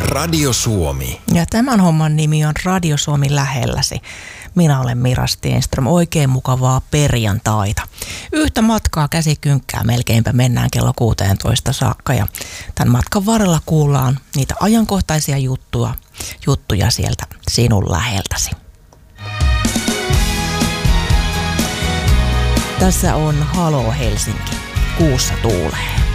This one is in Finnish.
Radio Suomi. Ja tämän homman nimi on Radio Suomi lähelläsi. Minä olen Mira Stenström. Oikein mukavaa perjantaita. Yhtä matkaa käsikynkkää melkeinpä mennään kello 16 saakka. Ja tämän matkan varrella kuullaan niitä ajankohtaisia juttuja sieltä sinun läheltäsi. Tässä on Halo Helsinki. Kuussa tuulee.